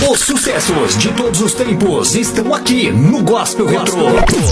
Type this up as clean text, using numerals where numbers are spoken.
Os sucessos de todos os tempos estão aqui no Gospel Retrô.